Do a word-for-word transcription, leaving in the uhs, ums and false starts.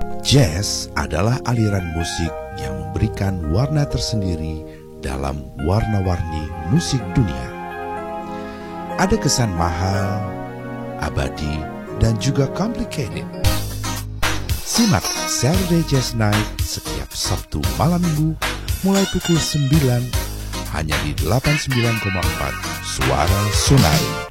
Jazz adalah aliran musik yang memberikan warna tersendiri dalam warna-warni musik dunia. Ada kesan mahal, abadi, dan juga complicated. Simak Saturday Jazz Night setiap Sabtu malam minggu mulai pukul sembilan hanya di delapan puluh sembilan koma empat Suara Sonai.